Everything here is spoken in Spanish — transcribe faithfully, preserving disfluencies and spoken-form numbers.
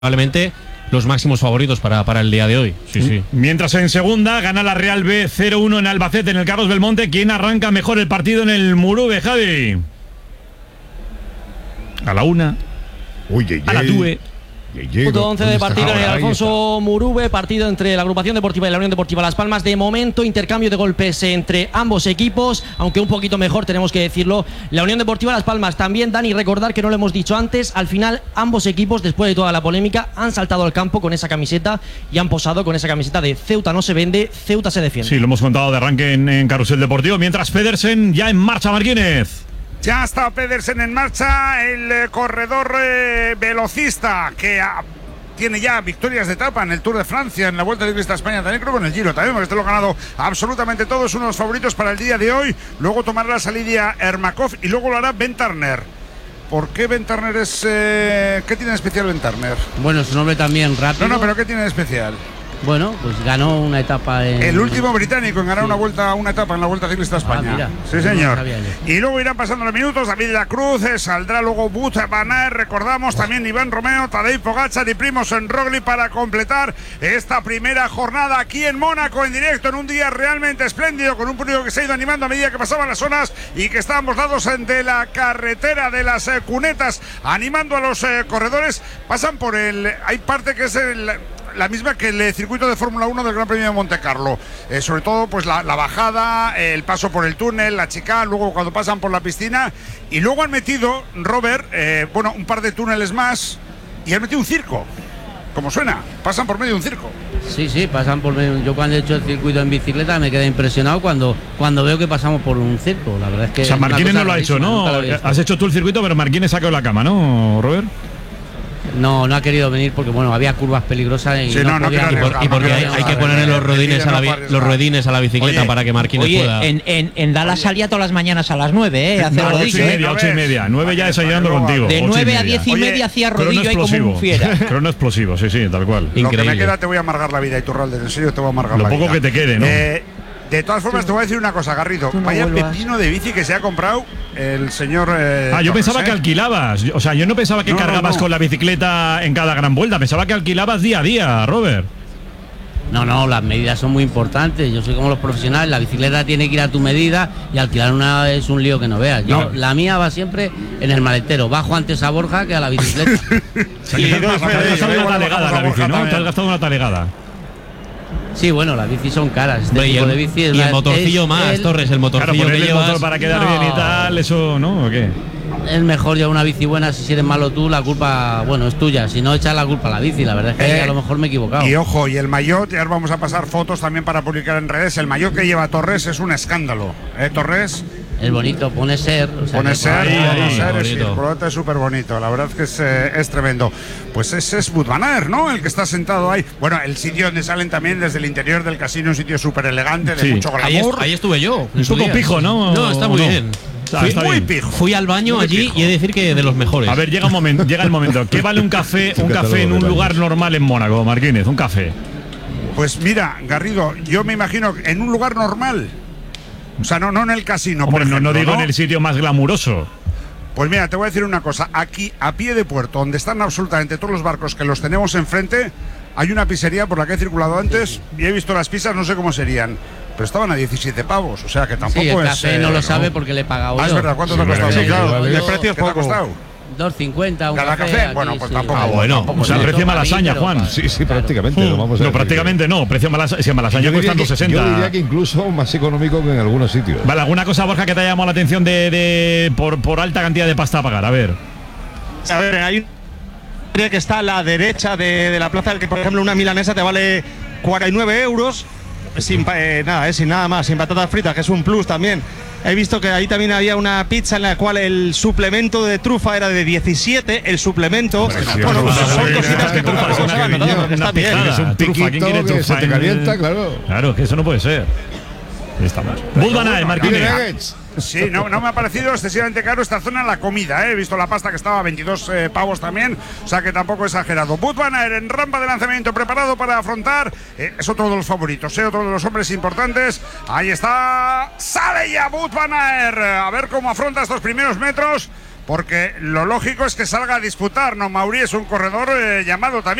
probablemente los máximos favoritos para, para el día de hoy. Sí, sí. Mientras en segunda gana la Real B cero uno en Albacete, en el Carlos Belmonte. ¿Quién arranca mejor el partido en el Murube, Javi? A la una. Uy, ye, ye. A la due. Punto once de partido en el Alfonso Murube, partido entre la Agrupación Deportiva y la Unión Deportiva Las Palmas. De momento, intercambio de golpes entre ambos equipos, aunque un poquito mejor, tenemos que decirlo. La Unión Deportiva Las Palmas también, Dani, recordar que no lo hemos dicho antes, al final ambos equipos, después de toda la polémica, han saltado al campo con esa camiseta y han posado con esa camiseta de Ceuta no se vende, Ceuta se defiende. Sí, lo hemos contado de arranque en, en Carrusel Deportivo, mientras Pedersen ya en marcha, Martínez. Ya está Pedersen en marcha, el eh, corredor eh, velocista que ha, tiene ya victorias de etapa en el Tour de Francia, en la Vuelta Ciclista a España, también creo que en el Giro también, porque este lo ha ganado absolutamente todo, es uno de los favoritos para el día de hoy. Luego tomará la salida Ermakov y luego lo hará Ben Turner. ¿Por qué Ben Turner es...? Eh, ¿Qué tiene de especial Ben Turner? Bueno, su nombre también rápido. No, no, pero ¿qué tiene de especial? Bueno, pues ganó una etapa en... El último británico en ganar sí. una vuelta, una etapa en la Vuelta Ciclista a España. Ah, mira, sí, señor. No y luego irán pasando los minutos. David de la Cruz, eh, saldrá luego Wout van Aert, recordamos también Iván Romeo, Tadej Pogačar y Primož Roglič para completar esta primera jornada aquí en Mónaco en directo, en un día realmente espléndido, con un público que se ha ido animando a medida que pasaban las horas y que estábamos dados de la carretera de las eh, cunetas, animando a los eh, corredores. Pasan por el... Hay parte que es el... la misma que el circuito de Fórmula uno del Gran Premio de Monte Carlo, eh, sobre todo pues la, la bajada, el paso por el túnel, la chicane, luego cuando pasan por la piscina, y luego han metido, Robert, eh, bueno, un par de túneles más y han metido un circo, como suena, pasan por medio de un circo. Sí, sí, pasan por medio. Yo cuando he hecho el circuito en bicicleta me quedé impresionado cuando, cuando veo que pasamos por un circo, la verdad es que... O sea, Marquines no lo ha hecho, ¿no? Has hecho tú el circuito, pero Marquines sacó la cama, ¿no, Robert? No, no ha querido venir porque bueno, había curvas peligrosas y, sí, no no, podía, no y, por, y porque hay, hay que ponerle los ruedines a la, los ruedines a la bicicleta. Oye, para que Marquines oye, pueda. En, en, en Dallas oye. salía todas las mañanas a las nueve, ¿eh? Hacer no, ocho y media, ocho y media. nueve ya desayunando contigo. De nueve a diez y media hacía rodillo ahí como un fiera. Crono explosivo, sí, sí, tal cual. Increíble. Lo que me queda te voy a amargar la vida, Iturralde, en serio te voy a amargar Lo la vida. Lo poco que te quede, ¿no? Eh, De todas formas, te voy a decir una cosa, Garrido. No Vaya vuelvas. pepino de bici que se ha comprado el señor. Eh, ah, yo Torres, pensaba ¿eh? que alquilabas. O sea, yo no pensaba que no, cargabas no, no. con la bicicleta en cada gran vuelta. Pensaba que alquilabas día a día, Robert. No, no, las medidas son muy importantes. Yo soy como los profesionales. La bicicleta tiene que ir a tu medida y alquilar una es un lío que no veas. Yo, no. La mía va siempre en el maletero. Bajo antes a Borja que a la bicicleta. Sí, te has gastado una talegada la bici, ¿no? Te has gastado una talegada. Sí, bueno, las bicis son caras. Este Hombre, tipo y el, de bici es y la, el motorcillo es más, el, Torres, el motorcillo claro, que llevas. El motor para quedar no. bien y tal, eso, ¿no? ¿O qué? Es mejor llevar una bici buena. Si eres malo tú, la culpa, bueno, es tuya. Si no, echas la culpa a la bici. La verdad es que eh, ahí a lo mejor me he equivocado. Y ojo, y el maillot, ya vamos a pasar fotos también para publicar en redes. El maillot que lleva Torres es un escándalo, ¿eh, Torres? Es bonito, pone ser. O sea, pone ser, ahí, pone ahí, ser, bonito. el colorete es súper bonito. La verdad es que es, eh, es tremendo. Pues ese es Wout van Aert, ¿no? El que está sentado ahí. Bueno, el sitio donde salen también desde el interior del casino, un sitio súper elegante, de sí. mucho glamour. Ahí, est ahí estuve yo. Un poco pijo, ¿no? No, está muy no. bien. Fui, está muy bien. pijo. Fui al baño muy allí pijo. Y he de decir que de los mejores. A ver, llega un momento, llega el momento. ¿Qué vale un café, un café en un lugar normal en Mónaco, Marquínez? Un café. Pues mira, Garrido, yo me imagino en un lugar normal. O sea, no, no en el casino. Hombre, por ejemplo, no, no digo ¿no? en el sitio más glamuroso. Pues mira, te voy a decir una cosa. Aquí, a pie de puerto, donde están absolutamente todos los barcos que los tenemos enfrente, hay una pizzería por la que he circulado antes y he visto las pizzas, no sé cómo serían. Pero estaban a diecisiete pavos, o sea que tampoco sí, el es. café eh, no lo sabe no. porque le he pagado ah, yo. es verdad, ¿cuánto sí, te ha costado? Sí, claro, el precio es poco. dos cincuenta un ¿Cada café? café? Bueno, pues sí. tampoco. Ah, bueno, tampoco o sea, precio malasaña, Juan. Sí, sí, claro. prácticamente. Uh, lo vamos a no, prácticamente no. Precio malasaña, si malasaña cuesta dos sesenta. Yo diría que incluso más económico que en algunos sitios. Vale, ¿alguna cosa, Borja, que te haya llamado la atención de, de por, por alta cantidad de pasta a pagar? A ver. A ver, hay un que está a la derecha de, de la plaza, que por ejemplo una milanesa te vale cuarenta y nueve euros. Sin eh, nada, eh, sin nada más, sin patatas fritas, que es un plus también. He visto que ahí también había una pizza en la cual el suplemento de trufa era de diecisiete, el suplemento. Hombre, sí, bueno, pues trufa, son sí, cositas que trufa, trufa, no se van notando, que está bien. Es un piquito trufa, ¿quién quiere que trufa se te calienta, claro. Claro, que eso no puede ser. Estamos. Wout van Aert, Marquínez. Sí, no, no me ha parecido excesivamente caro esta zona en la comida, ¿eh? He visto la pasta que estaba a veintidós eh, pavos también, o sea que tampoco exagerado. Wout van Aert en rampa de lanzamiento, preparado para afrontar, eh, es otro de los favoritos, ¿eh? Otro de los hombres importantes. Ahí está, sale ya Wout van Aert, a ver cómo afronta estos primeros metros. porque lo lógico es que salga a disputar, ¿no? Mauri es un corredor eh, llamado también.